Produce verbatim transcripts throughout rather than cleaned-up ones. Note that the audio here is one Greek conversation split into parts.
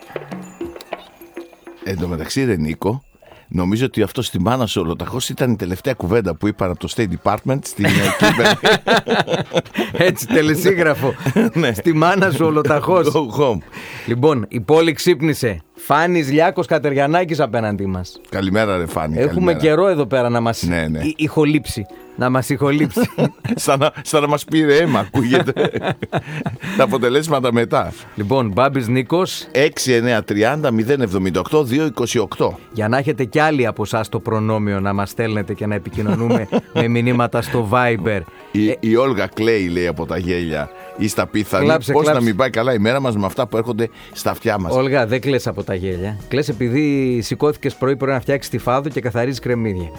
Εν τω μεταξύ, ρε Νίκο, νομίζω ότι αυτό στη μάνα σου ολοταχώς ήταν η τελευταία κουβέντα που είπαν από το State Department στην Kimberly. Έτσι, τελεσίγραφο. Ναι. Στη μάνα σου ολοταχώς. Go home. Λοιπόν, η πόλη ξύπνησε. Φάνης Λιάκος Κατεριανάκης απέναντί μας. Καλημέρα, ρε Φάνη. Έχουμε καλημέρα. καιρό εδώ πέρα να μας Ναι, ναι. ηχολείψει. Να μας ηχολείψει. σαν, να, σαν να μας πήρε αίμα, ακούγεται. Τα αποτελέσματα μετά. Λοιπόν, Μπάμπης Νίκος. έξι εννιά τριάντα μηδέν εβδομήντα οκτώ δύο είκοσι οκτώ. Για να έχετε κι άλλοι από εσάς το προνόμιο να μας στέλνετε και να επικοινωνούμε με μηνύματα στο Viber. Η, ε, η Όλγα κλαίει, λέει, από τα γέλια ή στα πίθανα. Κλάψε, Πώς κλάψε. να μην πάει καλά η μέρα μας με αυτά που έρχονται στα αυτιά μας. Όλγα, δεν κλαις από τα γέλια. Κλαις επειδή σηκώθηκες πρωί-πρωί να φτιάξεις τη φάδο και καθαρίζεις κρεμμύδια.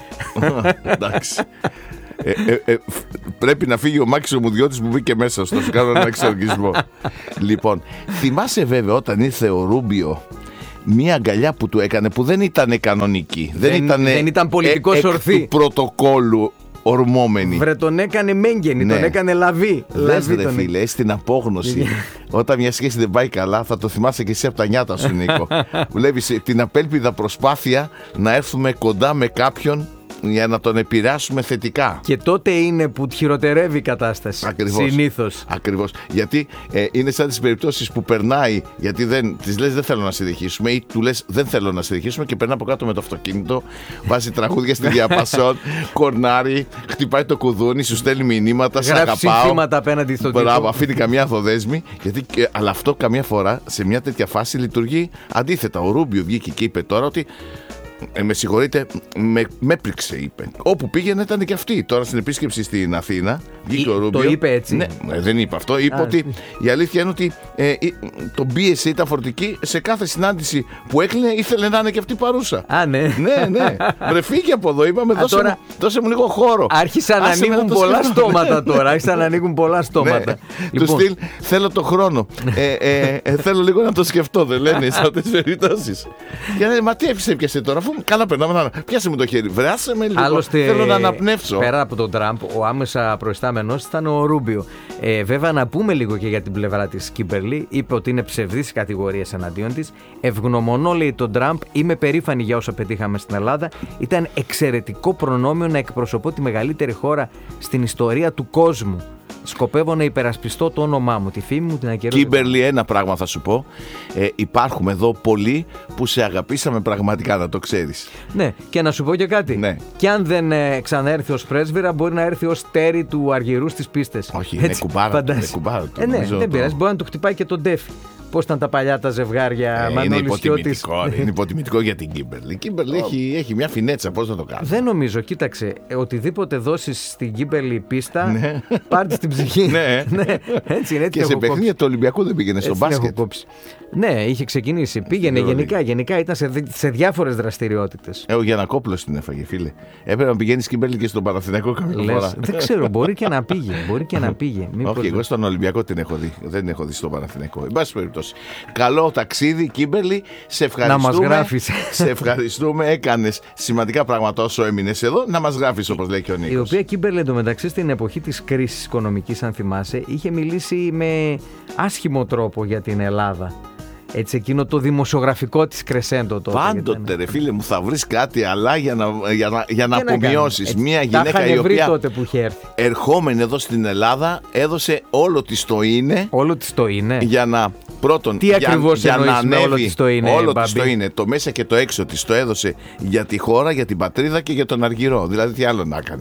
Εντάξει. Ε, ε, ε, πρέπει να φύγει ο Μάκης ο Μουδιώτης που μπήκε μέσα στο, σου κάνω ένα εξοργισμό. Λοιπόν, θυμάσαι βέβαια όταν ήρθε ο Ρούμπιο, μία αγκαλιά που του έκανε που δεν ήταν κανονική. Δεν, δεν, ήτανε, δεν ήταν πολιτικός ε, ορθή. Εκ του πρωτοκόλου ορμόμενη. Βρε, τον έκανε μέγγενη, ναι. Τον έκανε λαβή. Λες ρε φίλε, στην απόγνωση. Όταν μια σχέση δεν πάει καλά, θα το θυμάσαι και εσύ από τα νιάτα σου, Νίκο. Βλέπεις την απέλπιδα προσπάθεια να έρθουμε κοντά με κάποιον για να τον επηρεάσουμε θετικά. Και τότε είναι που χειροτερεύει η κατάσταση. Ακριβώς. Συνήθως. Ακριβώς. Γιατί ε, είναι σαν τις περιπτώσεις που περνάει, γιατί δεν, της λες δεν θέλω να συνεχίσουμε ή του λες δεν θέλω να συνεχίσουμε και περνά από κάτω με το αυτοκίνητο, βάζει τραγούδια στη διαπασόν, κορνάρει, χτυπάει το κουδούνι, σου στέλνει μηνύματα, σ' αγαπάω. Γράφει συνθήματα απέναντι στον τύπο. Μπράβο, αφήνει καμιά θοδέσμη. Γιατί, ε, αλλά αυτό καμιά φορά σε μια τέτοια φάση λειτουργεί αντίθετα. Ο Ρούμπιο βγήκε και είπε τώρα ότι Ε, με συγχωρείτε, με, με έπληξε, είπε. Όπου πήγαινε ήταν και αυτή. Τώρα στην επίσκεψη στην Αθήνα βγήκε Ή, ο Ρούμπιο. Το είπε έτσι. Ναι, δεν είπε αυτό. Είπε Α, ότι η αλήθεια είναι ότι ε, τον πίεση ήταν φορτική. Σε κάθε συνάντηση που έκλεινε ήθελε να είναι και αυτή παρούσα. Α, ναι. Ναι, ναι. Βρε, φύγε από εδώ. Είπαμε, δώσε, τώρα... μου, δώσε μου λίγο χώρο. Άρχισαν να ανοίγουν πολλά στόματα τώρα. Άρχισαν να ανοίγουν πολλά στόματα. Ναι. Λοιπόν. Του στυλ, θέλω το χρόνο. ε, ε, ε, θέλω λίγο να το σκεφτώ. Δεν λένε σε αυτές τις περιπτώσεις. Και λένε, μα τι έπιασε τώρα. Καλά, περνάμε. Πιάσε μου το χέρι. Βράσε με λίγο. Άλλωστε, θέλω να αναπνεύσω. Πέρα από τον Τραμπ, ο άμεσα προϊστάμενος ήταν ο Ρούμπιο. Ε, βέβαια, να πούμε λίγο και για την πλευρά της Κίμπερλι. Είπε ότι είναι ψευδής οι κατηγορίες εναντίον της. Ευγνωμονώ, λέει, τον Τραμπ. Είμαι περήφανη για όσα πετύχαμε στην Ελλάδα. Ήταν εξαιρετικό προνόμιο να εκπροσωπώ τη μεγαλύτερη χώρα στην ιστορία του κόσμου. Σκοπεύω να υπερασπιστώ το όνομά μου, τη φήμη μου, την ακεραιότητα. Κίμπερλι, ένα πράγμα θα σου πω. Ε, υπάρχουμε εδώ πολλοί που σε αγαπήσαμε πραγματικά, να το ξέρεις. Ναι, και να σου πω και κάτι. Ναι. Και αν δεν ε, ξαναέρθει ως πρέσβυρα, μπορεί να έρθει ως τέρι του Αργυρού στις πίστες. Όχι, είναι κουμπάρα. Είναι κουμπάρα ε, ναι, δεν το... πειράζει, μπορεί να του χτυπάει και τον Ντέφι. Πώς ήταν τα παλιά τα ζευγάρια, ε, είναι υποτιμητικό, είναι υποτιμητικό για την Κίμπερλι. Η Κίμπερλι έχει, έχει μια φινέτσα, πώς να το κάνει. Δεν νομίζω, κοίταξε, οτιδήποτε δώσεις στην Κίμπερλι πίστα, ναι. Πάρ' την ψυχή. Ναι. Ναι, έτσι είναι, έτσι και σε παιχνίδια του Ολυμπιακού δεν πήγαινε στο μπάσκετ. Ναι, είχε ξεκινήσει. Πήγαινε γενικά, γενικά ήταν σε, σε διάφορες δραστηριότητες. Ε, ο Γιαννακόπουλος την έφαγε, φίλε. Έπρεπε να πηγαίνει Κίμπερλι και στον Παναθηναϊκό καμιά φορά. Δεν ξέρω, μπορεί και να πήγε. Μπορεί και να πήγε. Όχι, εγώ στον Ολυμπιακό την έχω δει. Δεν την έχω δει στον Παναθηναϊκό. Εν πάση περιπτώσει. Καλό ταξίδι, Κίμπερλι. Σε ευχαριστούμε. Να μας γράφεις. Σε ευχαριστούμε. Έκανες σημαντικά πράγματα όσο έμεινες εδώ. Να μας γράφεις, όπως λέει και ο Νίκος. Η οποία Κίμπερλι εντωμεταξύ στην εποχή της κρίσης οικονομικής, αν θυμάσαι, είχε μιλήσει με άσχημο τρόπο για την Ελλάδα. Έτσι, εκείνο το δημοσιογραφικό της κρεσέντο τότε. Πάντοτε, ρε φίλε μου, θα βρεις κάτι αλλά για να, για να, για να απομειώσεις. Μια γυναίκα η οποία τότε που είχε έρθει. ερχόμενη εδώ στην Ελλάδα έδωσε όλο της το είναι. Όλο της το είναι. Για να πρώτον. Τι για, ακριβώς για εννοείς να ανέβει, με όλο της το είναι. Όλο της το είναι. Το μέσα και το έξω της το έδωσε για τη χώρα, για την πατρίδα και για τον Αργυρό. Δηλαδή, τι άλλο να έκανε.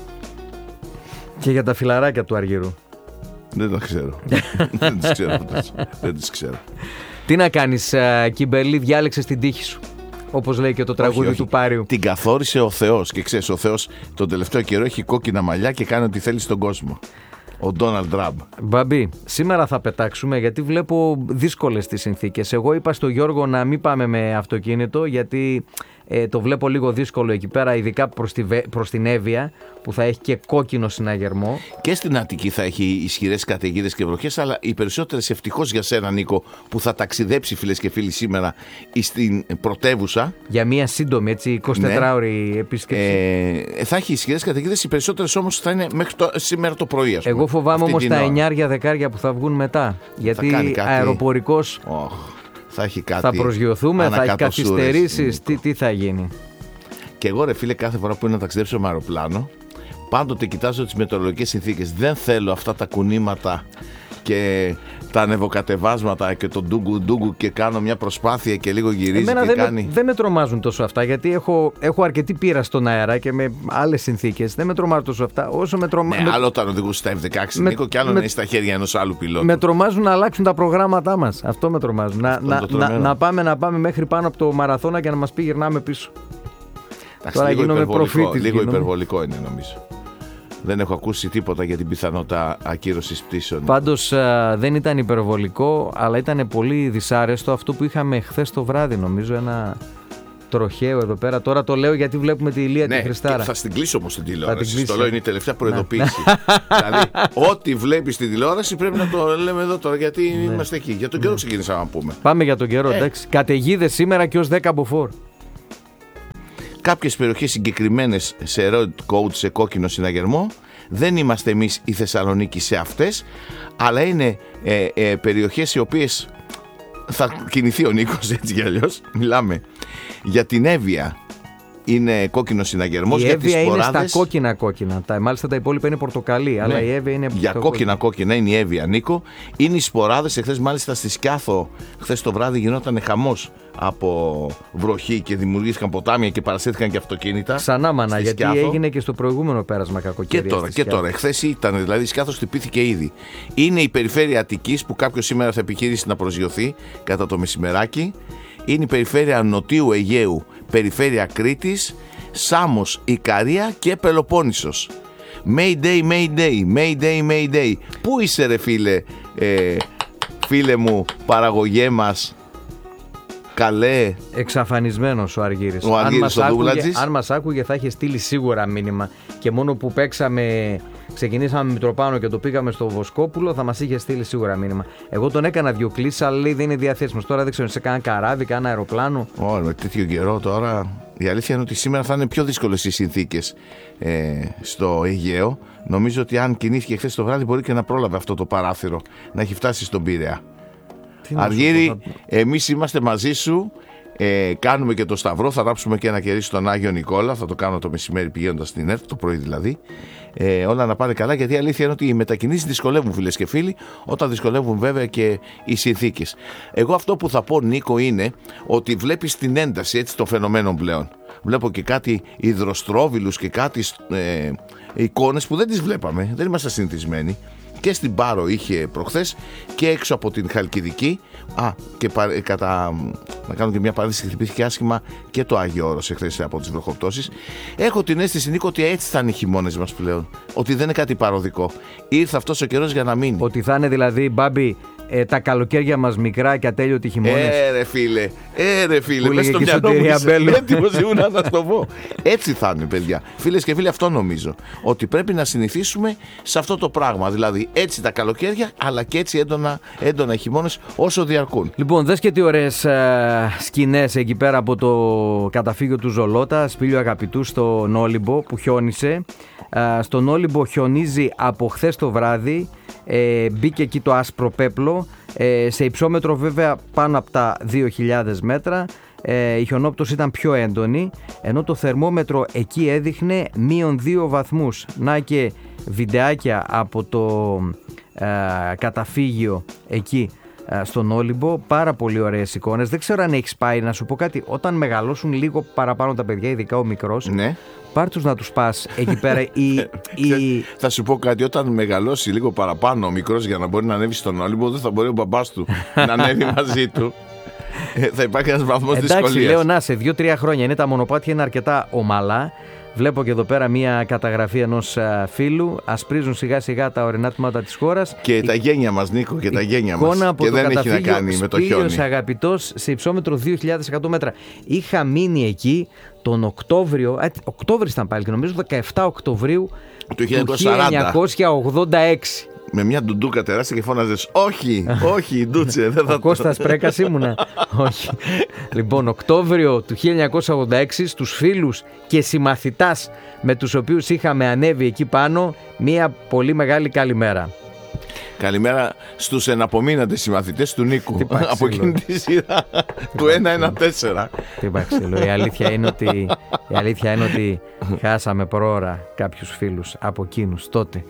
Και για τα φιλαράκια του Αργυρού. Δεν τα ξέρω. Δεν τις ξέρω αυτές. Δεν τις ξέρω. Τι να κάνεις, Κίμπερλι, διάλεξες την τύχη σου. Όπως λέει και το τραγούδι όχι, όχι. του Πάριου. Την καθόρισε ο Θεός. Και ξέρεις, ο Θεός τον τελευταίο καιρό έχει κόκκινα μαλλιά και κάνει ό,τι θέλει στον κόσμο. Ο Ντόναλντ Τραμπ. Μπαμπή, σήμερα θα πετάξουμε γιατί βλέπω δύσκολες τις συνθήκες. Εγώ είπα στο Γιώργο να μην πάμε με αυτοκίνητο γιατί ε, το βλέπω λίγο δύσκολο εκεί πέρα, ειδικά προς, τη, προς την Εύβοια που θα έχει και κόκκινο συναγερμό. Και στην Αττική θα έχει ισχυρές καταιγίδες και βροχές, αλλά οι περισσότερες, ευτυχώς για σένα, Νίκο, που θα ταξιδέψει, φίλες και φίλοι, σήμερα στην πρωτεύουσα. Για μια σύντομη, έτσι, εικοσιτετράωρη ναι. επίσκεψη. Ε, θα έχει ισχυρές καταιγίδες, οι περισσότερες όμως θα είναι μέχρι το, σήμερα το πρωί, ας πούμε. Εγώ φοβάμαι όμως τα εννιάρια δεκάρια που θα βγουν μετά. Γιατί αεροπορικός. Oh. θα έχει κάτι. Θα προσγειωθούμε, θα έχει καθυστερήσεις, τι, τι θα γίνει. Και εγώ ρε φίλε, κάθε φορά που είναι να ταξιδέψω με αεροπλάνο, πάντοτε κοιτάζω τις μετεωρολογικές συνθήκες. Δεν θέλω αυτά τα κουνήματα και τα ανεβοκατεβάσματα και το ντούγκου ντούγκου και κάνω μια προσπάθεια και λίγο γυρίζει. Εμένα και δεν κάνει. Με, δεν με τρομάζουν τόσο αυτά, γιατί έχω, έχω αρκετή πείρα στον αέρα και με άλλες συνθήκες. Δεν με τρομάζουν τόσο αυτά. Όσο με τρομάζουν. Ναι, με... άλλο όταν οδηγούσε στα εφ δεκαέξι με... Νίκο, και άλλο με... να είναι στα χέρια ενός άλλου πιλότου. Με τρομάζουν να αλλάξουν τα προγράμματά μας. Αυτό με τρομάζουν. Να, να, να, να, πάμε, να πάμε μέχρι πάνω από το μαραθώνα και να μας πει γυρνάμε πίσω. Εντάξει, τώρα λίγο γίνομαι προφήτης. Λίγο γίνομαι. Υπερβολικό είναι νομίζω. Δεν έχω ακούσει τίποτα για την πιθανότητα ακύρωσης πτήσεων. Πάντως α, δεν ήταν υπερβολικό, αλλά ήταν πολύ δυσάρεστο αυτό που είχαμε χθες το βράδυ. Νομίζω ένα τροχαίο εδώ πέρα. Τώρα το λέω γιατί βλέπουμε τη Ηλία ναι, τη Χριστάρα. Θα στην κλείσω όμως την τηλεόραση. Το λέω, είναι η τελευταία προειδοποίηση. Δηλαδή, ό,τι βλέπεις στην τηλεόραση πρέπει να το λέμε εδώ τώρα, γιατί ναι. είμαστε εκεί. Για τον καιρό ναι. ξεκινήσαμε να πούμε. Πάμε για τον καιρό, ε. εντάξει. Καταιγίδες σήμερα και ως δέκα μποφόρ. Κάποιες περιοχές συγκεκριμένες σε red code, σε κόκκινο συναγερμό. Δεν είμαστε εμείς η Θεσσαλονίκη σε αυτές, αλλά είναι ε, ε, περιοχές οι οποίες θα κινηθεί ο Νίκος έτσι κι αλλιώς. Μιλάμε για την Εύβοια. Είναι κόκκινο συναγερμός. Η για τις Εύβοια σποράδες. Είναι στα κόκκινα-κόκκινα. Τα, μάλιστα τα υπόλοιπα είναι πορτοκαλί. Ναι. Αλλά η Εύβοια είναι. Για κόκκινα-κόκκινα είναι η Εύβοια, Νίκο. Είναι οι σποράδες. Εχθές, μάλιστα, στη Σκιάθο, χθες το βράδυ γινόταν χαμός από βροχή και δημιουργήθηκαν ποτάμια και παρασύρθηκαν και αυτοκίνητα. Ξανά μάνα, γιατί Σκιάθο. Έγινε και στο προηγούμενο πέρασμα κακοκαιρία. Και τώρα, και τώρα. Εχθές ήταν, δηλαδή η Σκιάθο χτυπήθηκε ήδη. Είναι η περιφέρεια Αττικής που κάποιος σήμερα θα επιχειρήσει να προσγειωθεί κατά το μεσημεράκι. Είναι η περιφέρεια Νοτίου Αιγαίου, περιφέρεια Κρήτης, Σάμος, Ικαρία και Πελοπόννησος. Mayday, Mayday, Mayday, Mayday. Πού είσαι ρε φίλε, ε, φίλε μου, παραγωγέ μας, καλέ. Εξαφανισμένος ο Αργύρης. Ο Αργύρης ο Δούγλατζης. Αν μας άκουγε θα είχε στείλει σίγουρα μήνυμα. Και μόνο που παίξαμε, ξεκινήσαμε με Μητροπάνο και το πήγαμε στο Βοσκόπουλο, θα μας είχε στείλει σίγουρα μήνυμα. Εγώ τον έκανα δύο κλήσεις, αλλά λέει δεν είναι διαθέσιμος. Τώρα δεν ξέρω, σε κάνα καράβι, κάνα αεροπλάνο. Ωραία, με τέτοιο καιρό τώρα. Η αλήθεια είναι ότι σήμερα θα είναι πιο δύσκολες οι συνθήκες ε, στο Αιγαίο. Νομίζω ότι αν κινήθηκε χθες το βράδυ μπορεί και να πρόλαβε αυτό το παράθυρο να έχει φτάσει στον Πειραιά. Αργύρη, εμείς είμαστε μαζί σου. Ε, κάνουμε και το Σταυρό. Θα ράψουμε και ένα κερί στον Άγιο Νικόλα. Θα το κάνω το μεσημέρι πηγαίνοντας στην ΕΡΤ, το πρωί δηλαδή. Ε, όλα να πάνε καλά, γιατί η αλήθεια είναι ότι οι μετακινήσεις δυσκολεύουν, φίλες και φίλοι, όταν δυσκολεύουν βέβαια και οι συνθήκες. Εγώ αυτό που θα πω, Νίκο, είναι ότι βλέπεις την ένταση έτσι των φαινομένων πλέον. Βλέπω και κάτι υδροστρόβιλους και κάτι ε, εικόνες που δεν τις βλέπαμε, δεν είμαστε συνηθισμένοι. Και στην Πάρο είχε προχθές και έξω από την Χαλκιδική. Α, και παρα, κατά, να κάνω και μια παρένθεση, χτυπήθηκε άσχημα και το Άγιο Όρος εχθές από τις βροχοπτώσεις. Έχω την αίσθηση, Νίκο, ότι έτσι θα είναι οι χειμώνες μας πλέον. Ότι δεν είναι κάτι παροδικό. Ήρθε αυτός ο καιρός για να μείνει. Ότι θα είναι δηλαδή, Μπάμπη, ε, τα καλοκαίρια μας μικρά και ατέλειωτοι χειμώνες. Ε, ρε φίλε, ε, ρε φίλε, μες στο μυαλό μου είσαι έτοιμος ήμουν να το πω. Έτσι θα είναι, παιδιά. Φίλες και φίλοι, αυτό νομίζω. Ότι πρέπει να συνηθίσουμε σε αυτό το πράγμα. Δηλαδή, έτσι τα καλοκαίρια, αλλά και έτσι έντονα, έντονα χειμώνες όσο διαρκούν. Λοιπόν, δες και τι ωραίες ε, σκηνές εκεί πέρα από το καταφύγιο του Ζολότα, Σπήλιο Αγαπητού στον Όλυμπο που χιόνισε. Ε, στον Όλυμπο χιονίζει από χθες το βράδυ. Ε, μπήκε εκεί το άσπρο πέπλο, ε, σε υψόμετρο βέβαια πάνω από τα δύο χιλιάδες μέτρα. Ε, η χιονόπτωση ήταν πιο έντονη, ενώ το θερμόμετρο εκεί έδειχνε μείον δύο βαθμούς. Να και βιντεάκια από το ε, καταφύγιο εκεί ε, στον Όλυμπο, πάρα πολύ ωραίες εικόνες. Δεν ξέρω αν έχεις πάει, να σου πω κάτι, όταν μεγαλώσουν λίγο παραπάνω τα παιδιά, ειδικά ο μικρός, ναι. Πάρ' τους να τους πας εκεί πέρα. η, η... Θα σου πω κάτι, όταν μεγαλώσει λίγο παραπάνω ο μικρός για να μπορεί να ανέβει στον Όλυμπο, δεν θα μπορεί ο μπαμπάς του να ανέβει μαζί του. Ε, θα υπάρχει ένας βαθμός δυσκολίας. Εντάξει, λέω να σε δύο-τρία χρόνια είναι τα μονοπάτια, είναι αρκετά ομαλά. Βλέπω και εδώ πέρα μια καταγραφή ενός φίλου. Ασπρίζουν σιγά σιγά τα ορεινά τμήματα της χώρας. Και η... τα γένια μας, Νίκο, και τα γένια μας. Και δεν έχει να κάνει με το χιόνι. Σπήλιος Αγαπητός σε υψόμετρο δύο χιλιάδες εκατό μέτρα. Είχα μείνει εκεί τον Οκτώβριο. Ε, Οκτώβριο ήταν πάλι και νομίζω δεκαεφτά Οκτωβρίου του χίλια εννιακόσια ογδόντα έξι. Με μια ντουντούκα τεράστια και φώναζες όχι, όχι ντούτσε, δεν θα το... Ο Κώστας Πρέκας ήμουνα. Όχι. Λοιπόν, Οκτώβριο του χίλια εννιακόσια ογδόντα έξι, στους φίλους και συμμαθητάς με τους οποίους είχαμε ανέβει εκεί πάνω, μια πολύ μεγάλη καλημέρα. Καλημέρα στους εναπομείναντες συμμαθητές του Νίκου. Από εκείνη τη σειρά του ένα ένα τέσσερα. Τι πάει ξύλο. Η αλήθεια είναι ότι, η αλήθεια είναι ότι χάσαμε προώρα κάποιους φίλους από εκείνους τότε.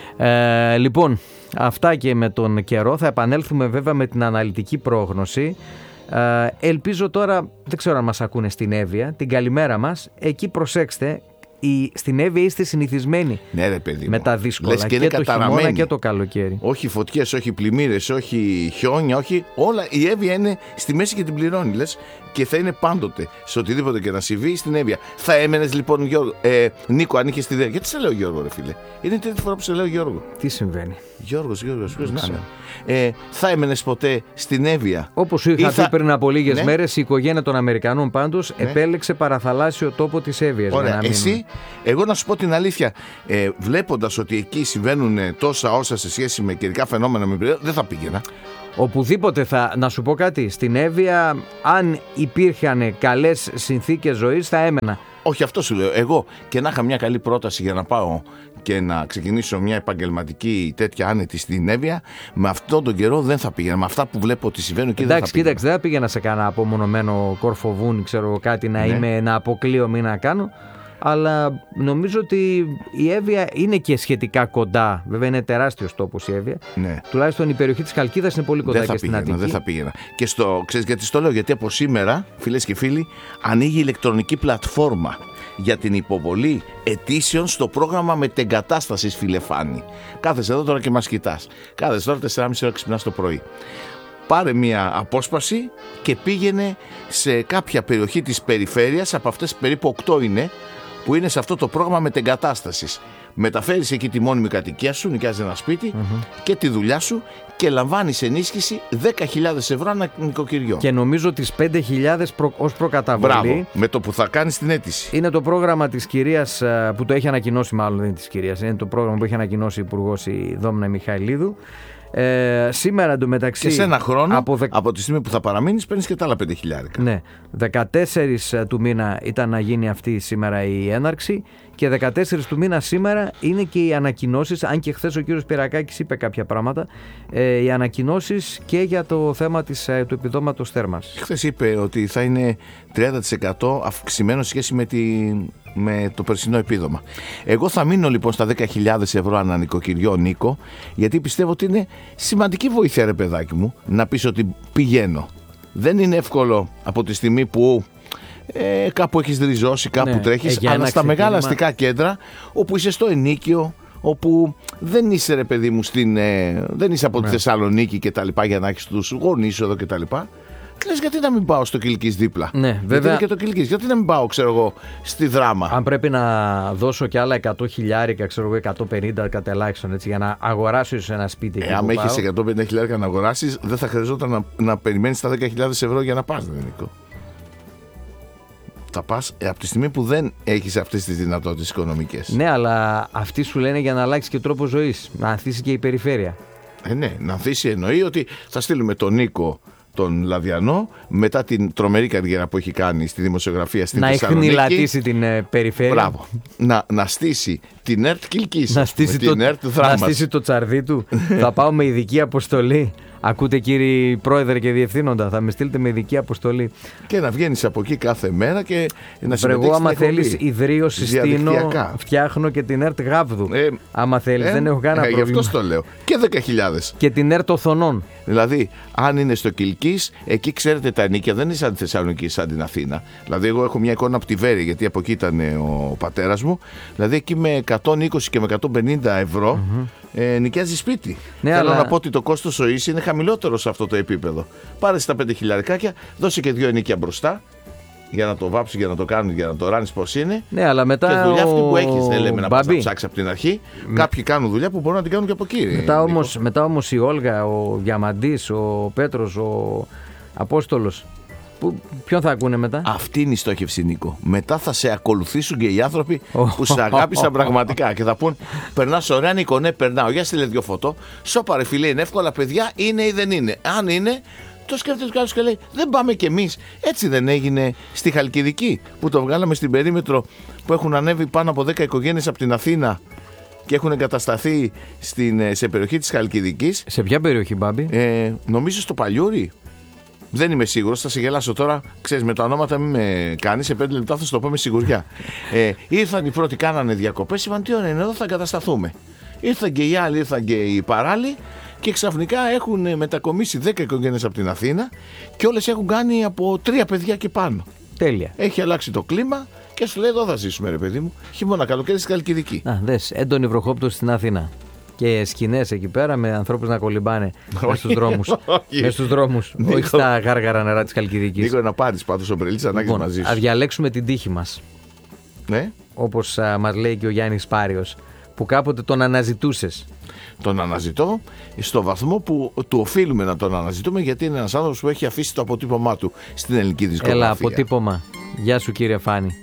Ε, λοιπόν, αυτά και με τον καιρό. Θα επανέλθουμε βέβαια με την αναλυτική πρόγνωση. Ε, ελπίζω τώρα, δεν ξέρω αν μας ακούνε στην Εύβοια, την καλημέρα μας. Εκεί προσέξτε, η, στην Εύβοια είστε συνηθισμένοι, ναι, ρε, παιδί με μου, τα δύσκολα και, και το χειμώνα και το καλοκαίρι. Όχι φωτιές, όχι πλημμύρες, όχι χιόνια, όχι όλα. Η Εύβοια είναι στη μέση και την πληρώνει, λες, και θα είναι πάντοτε σε οτιδήποτε και να συμβεί στην Εύβοια. Θα έμενες λοιπόν, Γιώργο, ε, Νίκο, αν είχες τη ιδέα? Γιατί σε λέω Γιώργο, ρε φίλε? Είναι η τρίτη φορά που σε λέω Γιώργο. Τι συμβαίνει? Γιώργος, Γιώργος, ποιος να είναι? Ε, θα έμενες ποτέ στην Εύβοια? Όπως σου είχα θα... πει πριν από λίγες ναι. μέρες, η οικογένεια των Αμερικανών πάντως ναι. επέλεξε παραθαλάσσιο τόπο της Εύβοιας. Ωραία, εσύ, εγώ να σου πω την αλήθεια, ε, βλέποντας ότι εκεί συμβαίνουν τόσα όσα σε σχέση με καιρικά φαινόμενα, με περίοδο, δεν θα πήγαινα. Οπουδήποτε θα, να σου πω κάτι, στην Εύβοια, αν υπήρχαν καλές συνθήκες ζωής, θα έμενα. Όχι, αυτό σου λέω. Εγώ και να είχα μια καλή πρόταση για να πάω και να ξεκινήσω μια επαγγελματική τέτοια άνετη στην Εύβοια, με αυτόν τον καιρό δεν θα πήγαινα. Με αυτά που βλέπω ότι συμβαίνουν εκεί. Εντάξει, δεν θα πήγαινα. κοίταξε, δεν θα πήγαινα σε κανένα απομονωμένο Κορφοβούνι, ξέρω κάτι να ναι. είμαι, να αποκλείω ή να κάνω. Αλλά νομίζω ότι η Εύβοια είναι και σχετικά κοντά. Βέβαια είναι τεράστιος τόπος η Εύβοια. Ναι. Τουλάχιστον η περιοχή της Χαλκίδας είναι πολύ κοντά δεν και πήγαινα, στην Αττική. Δεν θα πήγαινα. Και στο, ξέρεις γιατί στο λέω? Γιατί από σήμερα, φίλες και φίλοι, ανοίγει ηλεκτρονική πλατφόρμα για την υποβολή αιτήσεων στο πρόγραμμα μετεγκατάστασης, φίλε Φάνη. Κάθεσαι εδώ τώρα και μας κοιτάς. Κάθεσαι τώρα τέσσερα και μισή ώρα ξυπνάς το πρωί. Πάρε μια απόσπαση και πήγαινε σε κάποια περιοχή της περιφέρειας, από αυτές περίπου οκτώ είναι, που είναι σε αυτό το πρόγραμμα μετεγκατάστασης. Μεταφέρεις εκεί τη μόνιμη κατοικία σου, νοικιάζεις ένα σπίτι mm-hmm. και τη δουλειά σου και λαμβάνεις ενίσχυση δέκα χιλιάδες ευρώ ανά νοικοκυριό. Και νομίζω τις πέντε χιλιάδες προ, ως προκαταβολή. Μπράβο, με το που θα κάνεις την αίτηση. Είναι το πρόγραμμα της κυρίας που το έχει ανακοινώσει, μάλλον δεν είναι της κυρίας, είναι το πρόγραμμα που έχει ανακοινώσει η Υπουργός η Δόμνα Μιχαηλίδου. Ε, σήμερα εντωμεταξύ. Και σε ένα χρόνο, από, δε... από τη στιγμή που θα παραμείνεις, παίρνεις και τα άλλα πέντε χιλιάρικα. Ναι. δεκατέσσερις του μήνα ήταν να γίνει αυτή σήμερα η έναρξη και δεκατέσσερις του μήνα σήμερα είναι και οι ανακοινώσεις. Αν και χθες ο κύριος Πυρακάκης είπε κάποια πράγματα, ε, οι ανακοινώσεις και για το θέμα της, ε, του επιδόματος θέρμανσης. Χθες είπε ότι θα είναι τριάντα τοις εκατό αυξημένο σχέση με, τη, με το περσινό επίδομα. Εγώ θα μείνω λοιπόν στα δέκα χιλιάδες ευρώ ανά νοικοκυριό, Νίκο, γιατί πιστεύω ότι είναι σημαντική βοήθεια, ρε παιδάκι μου, να πεις ότι πηγαίνω. Δεν είναι εύκολο από τη στιγμή που ε, κάπου έχεις ριζώσει, κάπου ναι, τρέχεις, αλλά στα ξεκίνημα... μεγάλα αστικά κέντρα, όπου είσαι στο ενίκιο, όπου δεν είσαι, ρε παιδί μου, στην, ε, δεν είσαι από ναι. τη Θεσσαλονίκη και τα λοιπά, για να έχεις τους γονείς εδώ και τα λοιπά. Λες, γιατί να μην πάω στο Κιλκής δίπλα? Ναι, βέβαια. Γιατί είναι και το Κιλκής. Γιατί να μην πάω, ξέρω εγώ, στη Δράμα? Αν πρέπει να δώσω και άλλα εκατό χιλιάρικα, ξέρω εγώ, εκατόν πενήντα κατά ελάχιστον, έτσι, για να αγοράσω ίσως ένα σπίτι. Ε, αν έχεις εκατόν πενήντα χιλιάρικα να αγοράσεις, δεν θα χρειαζόταν να, να περιμένεις τα δέκα χιλιάδες ευρώ για να πας, δεν, Νίκο? Θα πας ε, από τη στιγμή που δεν έχεις αυτές τις δυνατότητες οικονομικές. Ναι, αλλά αυτοί σου λένε για να αλλάξει και τρόπο ζωής, να ανθίσει και η περιφέρεια. Ε, ναι, να ανθίσει εννοεί ότι θα στείλουμε τον Νίκο τον Λαδιανό, μετά την τρομερή καριέρα που έχει κάνει στη δημοσιογραφία στην να Θεσσαλονίκη. Να εχνηλατήσει την ε, περιφέρεια. Μπράβο. Να, να στήσει την ΕΡΤ Κιλκής. Να στήσει, το, την ΕΡΤ να στήσει το τσαρδί του. Θα πάω με ειδική αποστολή. Ακούτε, κύριοι πρόεδρε και διευθύνοντα, θα με στείλετε με ειδική αποστολή. Και να βγαίνεις από εκεί κάθε μέρα και να συμμετέχεις. Εγώ, άμα θέλεις ιδρύωση, στείνω, φτιάχνω και την ΕΡΤ Γάβδου. Ε, άμα θέλεις, ε, δεν έχω κανένα ε, πρόβλημα. Γι' αυτό το λέω. Και δέκα χιλιάδες. Και την ΕΡΤ Οθονών. Δηλαδή, αν είναι στο Κιλκής, εκεί ξέρετε τα ενίκια δεν είναι σαν τη Θεσσαλονίκη, σαν την Αθήνα. Δηλαδή, εγώ έχω μια εικόνα από τη Βέρεια, γιατί από εκεί ήταν ο πατέρας μου. Δηλαδή, εκεί με εκατόν είκοσι και με εκατόν πενήντα ευρώ mm-hmm. ε, νοικιάζει σπίτι. Ναι, θέλω αλλά... να πω ότι το κόστος ζωής είναι χαμηλότερο σε αυτό το επίπεδο. Πάρε στα πέντε χιλιάρικάκια, δώσε και δύο ενίκια μπροστά. Για να το βάψει, για να το κάνει, για να το ράνει πώς είναι. Ναι, αλλά μετά. Και δουλειά αυτή που έχεις, δεν λέμε ο... να πας να ψάξεις από την αρχή. Με... Κάποιοι κάνουν δουλειά που μπορούν να την κάνουν και από εκεί. Μετά όμως, μετά όμως η Όλγα, ο Διαμαντής, ο Πέτρος, ο Απόστολος. Που, ποιον θα ακούνε μετά? Αυτή είναι η στόχευση, Νίκο. Μετά θα σε ακολουθήσουν και οι άνθρωποι που σε αγάπησαν πραγματικά και θα πούν: περνάς ωραία, Νίκο, ναι, περνάω. Για στείλε δυο φωτό. Σώπα, ρε φίλε, είναι εύκολα, παιδιά, είναι ή δεν είναι. Αν είναι, το σκέφτεται κι άλλος και λέει: δεν πάμε κι εμείς. Έτσι δεν έγινε στη Χαλκιδική που το βγάλαμε στην περίμετρο, που έχουν ανέβει πάνω από δέκα οικογένειες από την Αθήνα και έχουν εγκατασταθεί στην, σε περιοχή της Χαλκιδικής. Σε ποια περιοχή, Μπάμπη? Ε, νομίζω στο Παλιούρι. Δεν είμαι σίγουρος, θα σε γελάσω τώρα. Ξέρεις, με τα ονόματα μην με κάνεις. Σε πέντε λεπτά θα σου το πω με σιγουριά. Ε, ήρθαν οι πρώτοι, κάνανε διακοπές. Είπαν τι ώρα είναι εδώ, θα εγκατασταθούμε. Ήρθαν και οι άλλοι, ήρθαν και οι παράλληλοι. Και ξαφνικά έχουν μετακομίσει δέκα οικογένειες από την Αθήνα και όλες έχουν κάνει από τρία παιδιά και πάνω. Τέλεια. Έχει αλλάξει το κλίμα και σου λέει εδώ θα ζήσουμε, ρε παιδί μου. Χειμώνα, καλοκαίρι στη Χαλκιδική. Να, δες, έντονη βροχόπτωση στην Αθήνα. Και σκηνές εκεί πέρα με ανθρώπους να κολυμπάνε μέσα στους δρόμους. Μέσα στους δρόμους, όχι στα γάργαρα νερά της Χαλκιδικής. Νίκο, να πάρεις πάντως ο Μπρελίτης ανάγκης Λοιπόν, μαζί σου. ας διαλέξουμε την τύχη μας. Ναι. Όπως α, μας λέει και ο Γιάννης Πάριος, που κάποτε τον αναζητούσες. Τον αναζητώ στο βαθμό που του οφείλουμε να τον αναζητούμε, γιατί είναι ένας άνθρωπος που έχει αφήσει το αποτύπωμά του στην ελληνική δισκογραφία. Έλα, αποτύπωμα. Γεια σου, κύριε Φάνη.